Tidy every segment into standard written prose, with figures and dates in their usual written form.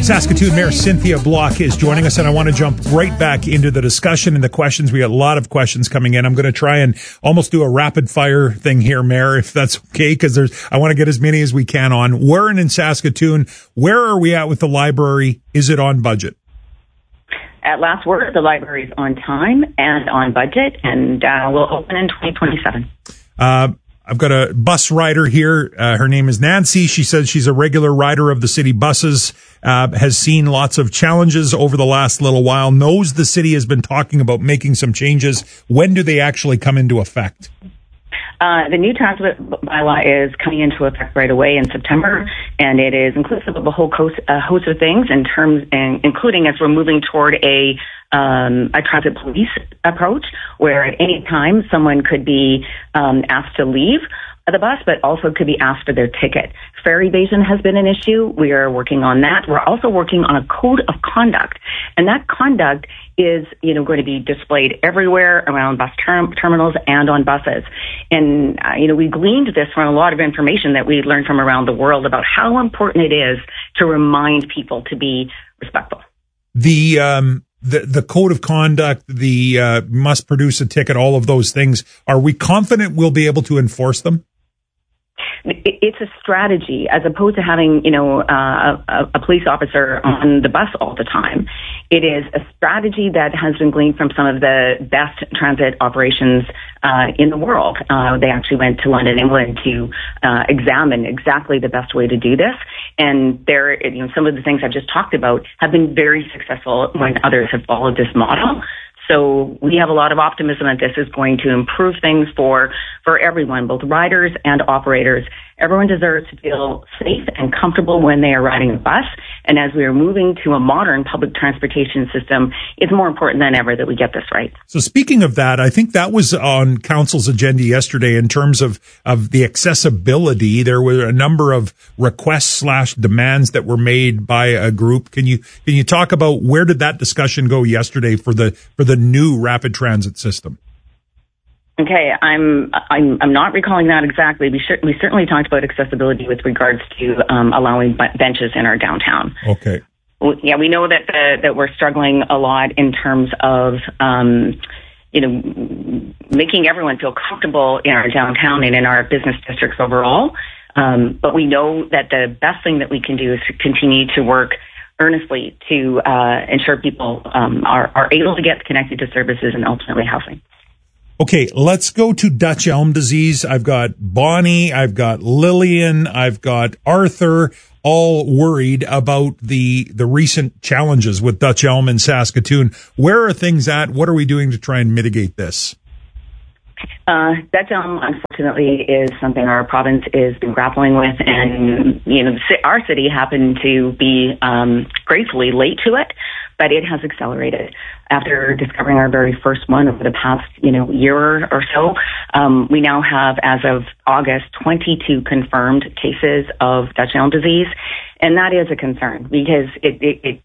Saskatoon Mayor Cynthia Block is joining us, and I want to jump right back into the discussion and the questions. We got a lot of questions coming in. I'm going to try and almost do a rapid fire thing here, Mayor, if that's okay, because I want to get as many as we can on. We're in Saskatoon. Where are we at with the library? Is it on budget? At last word, the library is on time and on budget, and will open in 2027. I've got a bus rider here. Her name is Nancy. She says she's a regular rider of the city buses, has seen lots of challenges over the last little while, knows the city has been talking about making some changes. When do they actually come into effect? The new transit bylaw is coming into effect right away in September, and it is inclusive of a whole host of things including as we're moving toward a transit police approach, where at any time someone could be asked to leave the bus, but also could be asked for their ticket. Fare evasion has been an issue. We are working on that. We're also working on a code of conduct, and that conduct is, going to be displayed everywhere around bus terminals and on buses. And, we gleaned this from a lot of information that we learned from around the world about how important it is to remind people to be respectful. The code of conduct, the must produce a ticket, all of those things, are we confident we'll be able to enforce them? It's a strategy as opposed to having, a police officer on the bus all the time. It is a strategy that has been gleaned from some of the best transit operations in the world. They actually went to London, England to examine exactly the best way to do this. And some of the things I've just talked about have been very successful when others have followed this model. So we have a lot of optimism that this is going to improve things for everyone, both riders and operators. Everyone deserves to feel safe and comfortable when they are riding a bus. And as we are moving to a modern public transportation system, it's more important than ever that we get this right. So speaking of that, I think that was on Council's agenda yesterday in terms of the accessibility. There were a number of requests/demands that were made by a group. Can you talk about where did that discussion go yesterday for the new rapid transit system? Okay, I'm not recalling that exactly. We certainly talked about accessibility with regards to allowing benches in our downtown. Okay. Yeah, we know that we're struggling a lot in terms of making everyone feel comfortable in our downtown and in our business districts overall. But we know that the best thing that we can do is to continue to work earnestly to ensure people are able to get connected to services and ultimately housing. Okay, let's go to Dutch elm disease. I've got Bonnie, I've got Lillian, I've got Arthur, all worried about the recent challenges with Dutch elm in Saskatoon. Where are things at? What are we doing to try and mitigate this? Dutch elm, unfortunately, is something our province has been grappling with, and our city happened to be gratefully late to it, but it has accelerated. After discovering our very first one over the past year or so, we now have, as of August, 22 confirmed cases of Dutch elm disease, and that is a concern because it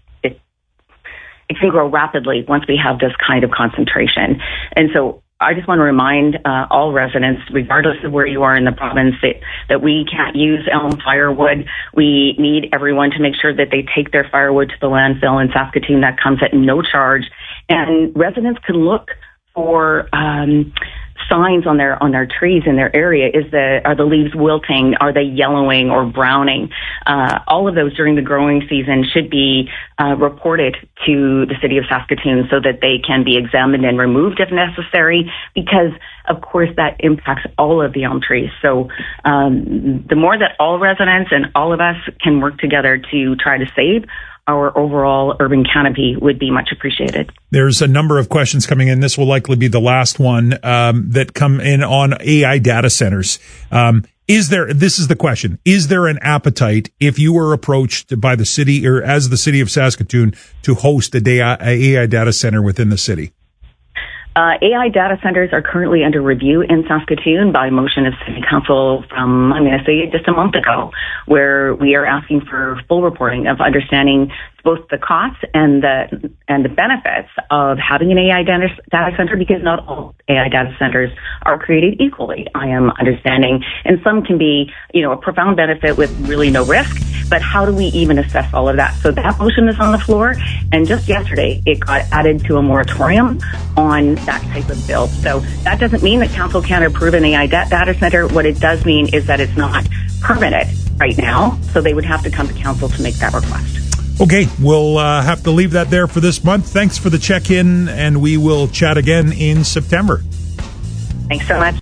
can grow rapidly once we have this kind of concentration, and so I just want to remind all residents, regardless of where you are in the province, that we can't use elm firewood. We need everyone to make sure that they take their firewood to the landfill in Saskatoon. That comes at no charge. And residents can look for signs on their trees in their area. Are the leaves wilting? Are they yellowing or browning? All of those during the growing season should be reported to the city of Saskatoon so that they can be examined and removed if necessary, because of course that impacts all of the elm trees. So the more that all residents and all of us can work together to try to save our overall urban canopy would be much appreciated. There's a number of questions coming in. This will likely be the last one that come in on AI data centers. This is the question, is there an appetite if you were approached by the city or as the city of Saskatoon to host a AI data center within the city? AI data centers are currently under review in Saskatoon by motion of City Council from, I'm going to say, just a month ago, where we are asking for full reporting of understanding both the costs and the benefits of having an AI data center, because not all AI data centers are created equally, I am understanding. And some can be, a profound benefit with really no risk. But how do we even assess all of that? So that motion is on the floor. And just yesterday, it got added to a moratorium on that type of build. So that doesn't mean that council can't approve an AI data center. What it does mean is that it's not permitted right now. So they would have to come to council to make that request. Okay, we'll have to leave that there for this month. Thanks for the check-in, and we will chat again in September. Thanks so much.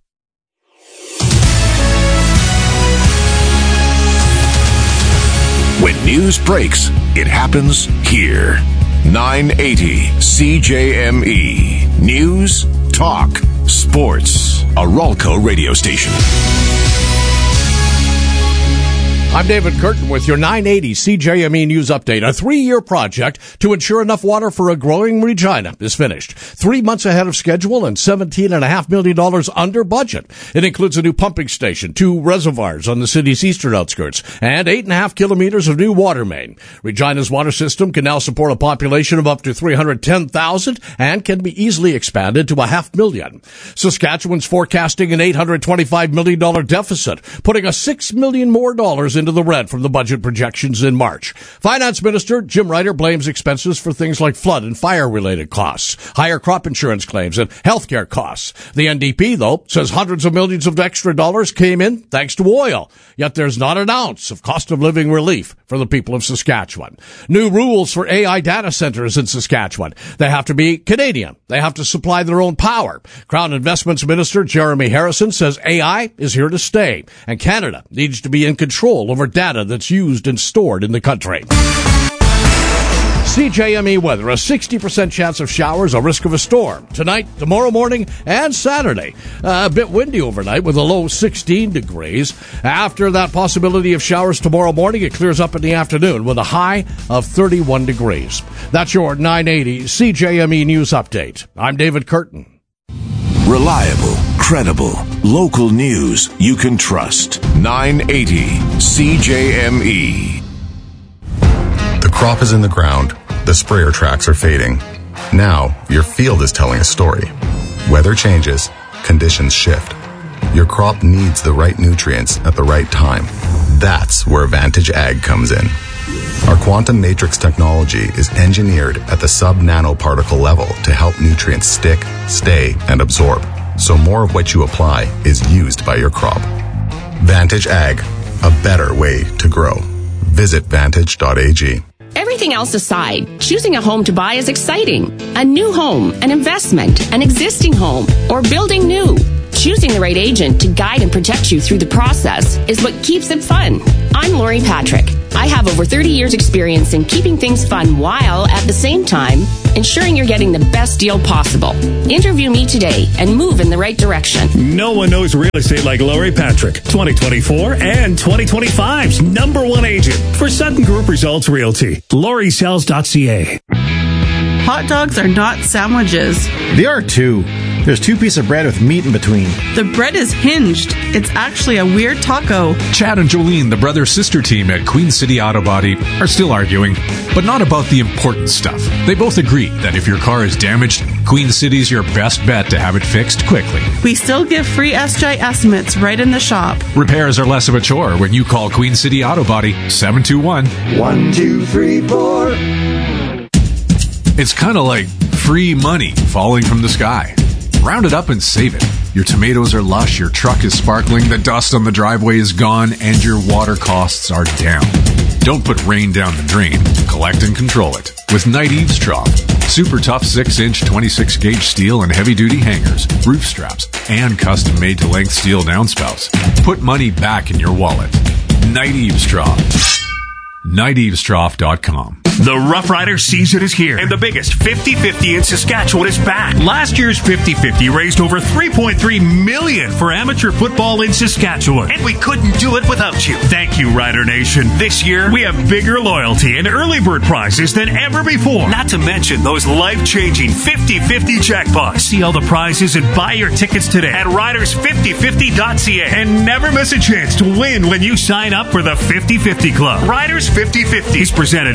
When news breaks, it happens here. 980 CJME. News, talk, sports. A Ralco radio station. I'm David Curtin with your 980 CJME News Update. A 3-year project to ensure enough water for a growing Regina is finished. 3 months ahead of schedule and $17.5 million under budget. It includes a new pumping station, 2 reservoirs on the city's eastern outskirts, and 8.5 kilometers of new water main. Regina's water system can now support a population of up to 310,000 and can be easily expanded to 500,000. Saskatchewan's forecasting an $825 million deficit, putting a $6 million more into the red from the budget projections in March. Finance Minister Jim Ryder blames expenses for things like flood and fire-related costs, higher crop insurance claims, and healthcare costs. The NDP, though, says hundreds of millions of extra dollars came in thanks to oil. Yet there's not an ounce of cost of living relief for the people of Saskatchewan. New rules for AI data centers in Saskatchewan. They have to be Canadian. They have to supply their own power. Crown Investments Minister Jeremy Harrison says AI is here to stay, and Canada needs to be in control over data that's used and stored in the country. CJME weather, a 60% chance of showers, a risk of a storm. Tonight, tomorrow morning, and Saturday. A bit windy overnight with a low 16 degrees. After that possibility of showers tomorrow morning, it clears up in the afternoon with a high of 31 degrees. That's your 980 CJME News Update. I'm David Curtin. Reliable, credible, local news you can trust. 980 CJME. The crop is in the ground. The sprayer tracks are fading. Now, your field is telling a story. Weather changes. Conditions shift. Your crop needs the right nutrients at the right time. That's where Vantage Ag comes in. Our quantum matrix technology is engineered at the sub-nanoparticle level to help nutrients stick, stay, and absorb, so more of what you apply is used by your crop. Vantage Ag, a better way to grow. Visit vantage.ag. Everything else aside, choosing a home to buy is exciting. A new home, an investment, an existing home, or building new. Choosing the right agent to guide and protect you through the process is what keeps it fun. I'm Lori Patrick. I have over 30 years experience in keeping things fun while, at the same time, ensuring you're getting the best deal possible. Interview me today and move in the right direction. No one knows real estate like Lori Patrick, 2024 and 2025's #1 agent for Sutton Group Results Realty. LoriSells.ca. Hot dogs are not sandwiches. They are too. There's 2 pieces of bread with meat in between. The bread is hinged. It's actually a weird taco. Chad and Jolene, the brother-sister team at Queen City Auto Body, are still arguing, but not about the important stuff. They both agree that if your car is damaged, Queen City's your best bet to have it fixed quickly. We still give free SGI estimates right in the shop. Repairs are less of a chore when you call Queen City Auto Body 721-1234. It's kind of like free money falling from the sky. Round it up and save it. Your tomatoes are lush, your truck is sparkling, the dust on the driveway is gone, and your water costs are down. Don't put rain down the drain. Collect and control it with Knight Eavesdrop. Super tough 6-inch 26-gauge steel and heavy-duty hangers, roof straps, and custom-made to length steel downspouts. Put money back in your wallet. Knight Eavesdrop. KnightEavesdrop.com. The Rough Rider season is here, and the biggest 50-50 in Saskatchewan is back. Last year's 50-50 raised over $3.3 million for amateur football in Saskatchewan, and we couldn't do it without you. Thank you, Rider Nation. This year, we have bigger loyalty and early bird prizes than ever before. Not to mention those life-changing 50-50 jackpots. See all the prizes and buy your tickets today at riders5050.ca, and never miss a chance to win when you sign up for the 50-50 Club. Riders 50-50 is presented by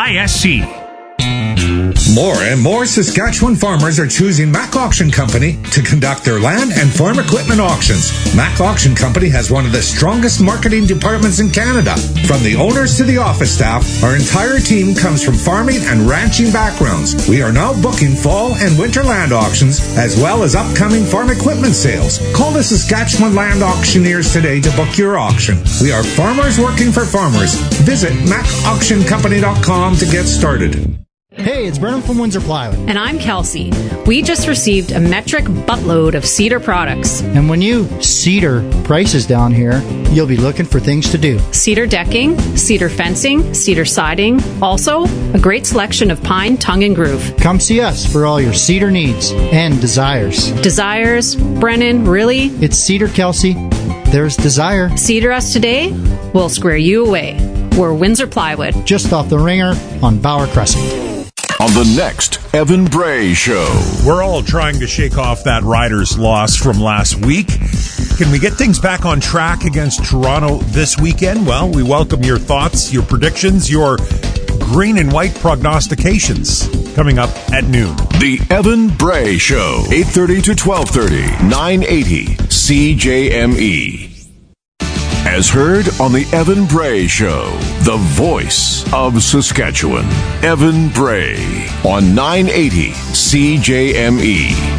More and more Saskatchewan farmers are choosing Mac Auction Company to conduct their land and farm equipment auctions. Mac Auction Company has one of the strongest marketing departments in Canada. From the owners to the office staff, our entire team comes from farming and ranching backgrounds. We are now booking fall and winter land auctions, as well as upcoming farm equipment sales. Call the Saskatchewan Land Auctioneers today to book your auction. We are farmers working for farmers. Visit macauctioncompany.com to get started. Hey, it's Brennan from Windsor Plywood. And I'm Kelsey. We just received a metric buttload of Cedar products. And when you Cedar prices down here, you'll be looking for things to do. Cedar decking, cedar fencing, cedar siding. Also, a great selection of pine, tongue, and groove. Come see us for all your cedar needs and desires. Desires? Brennan, really? It's Cedar, Kelsey. There's desire. Cedar us today, we'll square you away. We're Windsor Plywood. Just off the Ringer on Bauer Crescent. On the next Evan Bray Show. We're all trying to shake off that Riders loss from last week. Can we get things back on track against Toronto this weekend? Well, we welcome your thoughts, your predictions, your green and white prognostications coming up at noon. The Evan Bray Show, 8:30 to 12:30, 980 CJME. As heard on the Evan Bray Show, the voice of Saskatchewan. Evan Bray on 980 CJME.